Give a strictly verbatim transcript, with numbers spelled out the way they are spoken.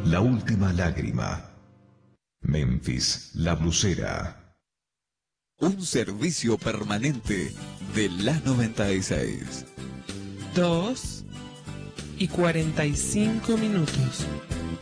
La última lágrima. Memphis, la blusera. Un servicio permanente de la noventa y seis. Dos y cuarenta y cinco minutos.